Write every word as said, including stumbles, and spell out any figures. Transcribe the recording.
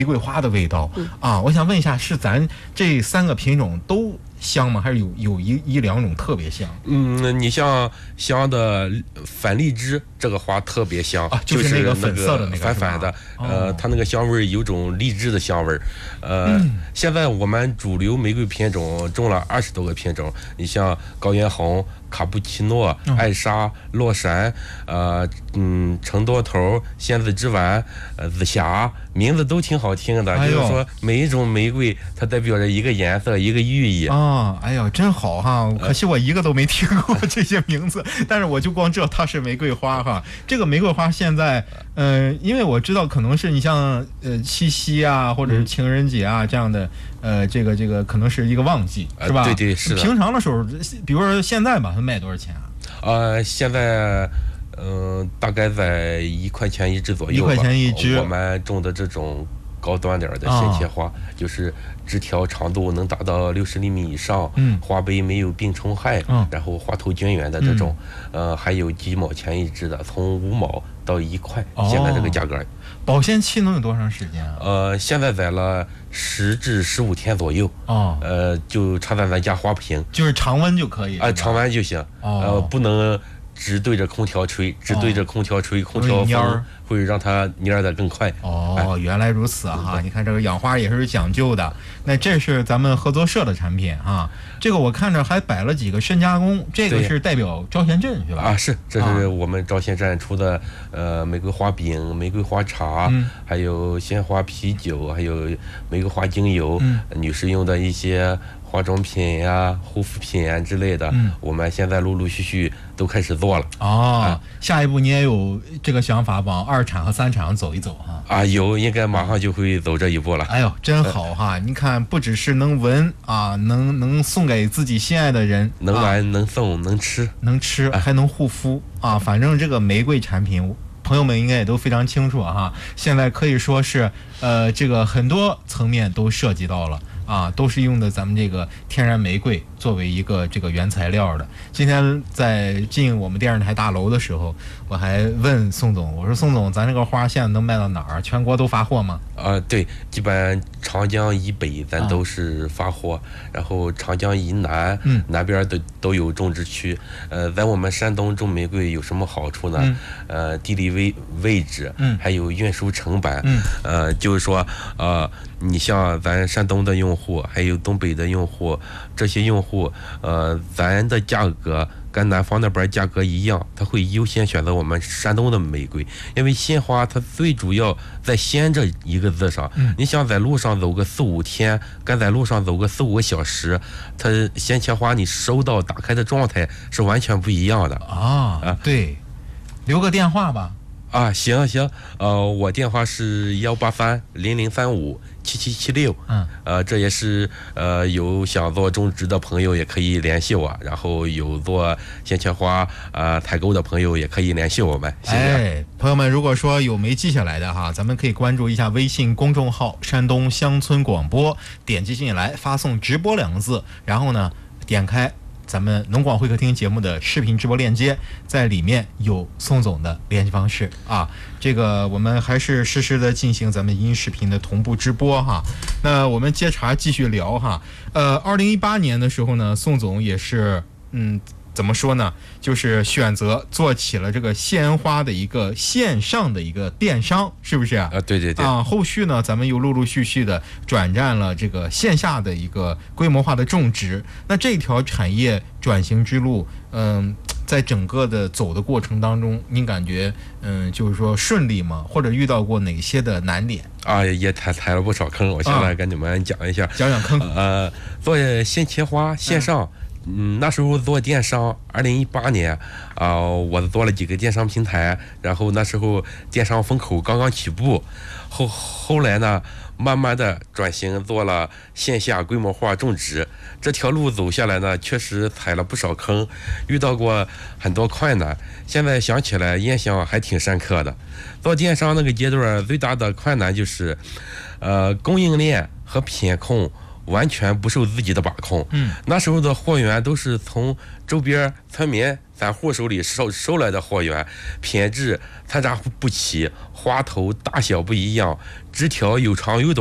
玫瑰花的味道、嗯、啊！我想问一下，是咱这三个品种都香吗？还是有有一一两种特别香？ 嗯，你像香的反荔枝，这个花特别香， 啊、就是那个粉色的那个反反的， 哦、 呃，它那个香味有种荔枝的香味儿。呃、嗯，现在我们主流玫瑰品种种了二十多个品种，你像高原红、卡布奇诺、艾莎、洛杉，呃，嗯，橙多头、仙子之丸、呃，紫霞，名字都挺好听的。哎、就是说，每一种玫瑰它代表着一个颜色，一个寓意啊。哎呦，真好哈！可惜我一个都没听过这些名字，呃、但是我就光知道它是玫瑰花哈。这个玫瑰花现在，呃，因为我知道可能是你像呃七夕啊，或者是情人节啊、嗯、这样的，呃，这个这个可能是一个旺季，是吧？ 呃、对对是的。 平常的时候，比如说现在吧，它卖多少钱啊？ 呃，现在。嗯、呃，大概在一块钱一支左右吧。 一块钱一支。 我们种的这种高端点的鲜切花，哦、就是枝条长度能达到六十厘米以上，嗯，花杯没有病虫害，嗯，然后花头均圆的这种，嗯、呃，还有几毛钱一支的，从五毛到一块，哦、现在这个价格。 保鲜期能有多长时间啊？ 呃，现在在了十至十五天左右。哦，呃，就插在咱家花瓶， 就是常温就可以啊、呃，常温就行。哦，呃，不能。只对着空调吹，只对着空调吹，哦、空调风会让它蔫的更快。 哦，哎、原来如此哈！嗯、你看这个养花也是有讲究的。那这是咱们合作社的产品哈，这个我看着还摆了几个深加工，这个是代表招贤镇是吧？ 啊，是，这是我们招贤镇出的、啊、呃玫瑰花饼、玫瑰花茶，嗯、还有鲜花啤酒，还有玫瑰花精油，嗯、女士用的一些。化妆品呀、啊、护肤品啊之类的，嗯，我们现在陆陆续续都开始做了。 哦，啊、下一步你也有这个想法往二产和三产上走一走哈？ 啊，有，应该马上就会走这一步了。 哎呦，真好哈！呃、你看，不只是能闻啊，能能送给自己心爱的人， 能玩、 啊、 能送能吃， 能吃、啊、还能护肤啊！反正这个玫瑰产品。朋友们应该也都非常清楚哈，现在可以说是，呃，这个很多层面都涉及到了啊，都是用的咱们这个天然玫瑰作为一个这个原材料的。今天在进我们电视台大楼的时候，我还问宋总，我说宋总，咱这个花现在能卖到哪儿？全国都发货吗？ 啊、呃，对，基本长江以北咱都是发货，啊、然后长江以南，嗯，南边都都有种植区。呃，在我们山东种玫瑰有什么好处呢？嗯、呃，地理位位置，嗯，还有运输成本，嗯，呃，就是说，呃，你像咱山东的用户，还有东北的用户，这些用户，呃，咱的价格。跟南方那边价格一样，他会优先选择我们山东的玫瑰，因为鲜花它最主要在鲜这一个字上。嗯、你想在路上走个四五天，跟在路上走个四五个小时，它鲜切花你收到打开的状态是完全不一样的啊！啊，对，留个电话吧。 啊，行行，呃，我电话是幺八三零零三五七七七六，嗯，呃，这也是呃有想做种植的朋友也可以联系我，然后有做鲜切花啊、呃、采购的朋友也可以联系我们。谢谢。 哎，朋友们，如果说有没记下来的哈，咱们可以关注一下微信公众号山东乡村广播，点击进来，发送直播两个字，然后呢，点开。咱们农广会客厅节目的视频直播链接，在里面有宋总的联系方式啊。这个我们还是实时的进行咱们音视频的同步直播哈。那我们接茬继续聊哈。呃，二零一八年的时候呢，宋总也是嗯。怎么说呢？就是选择做起了这个鲜花的一个线上的一个电商，是不是啊？ 啊，对对对。 啊，后续呢，咱们又陆陆续续的转战了这个线下的一个规模化的种植。那这条产业转型之路，嗯，在整个的走的过程当中，您感觉嗯，就是说顺利吗？或者遇到过哪些的难点？ 啊，也踩踩了不少坑。我现在跟你们讲一下， 讲讲坑。 呃，做鲜切花线上。嗯嗯，那时候做电商，二零一八年，啊、呃，我做了几个电商平台，然后那时候电商风口刚刚起步，后后来呢，慢慢的转型做了线下规模化种植，这条路走下来呢，确实踩了不少坑，遇到过很多困难，现在想起来印象还挺深刻的。做电商那个阶段最大的困难就是，呃，供应链和品控完全不受自己的把控。 嗯， 那时候的货源都是从周边村民散户手里收收来的货源，品质参差不齐，花头大小不一样，枝条有长有短。